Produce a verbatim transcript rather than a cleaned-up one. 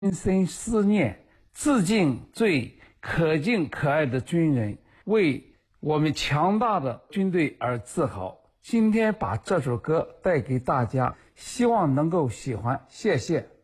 心生思念，致敬最可敬可爱的军人，为我们强大的军队而自豪。今天把这首歌带给大家，希望能够喜欢，谢谢。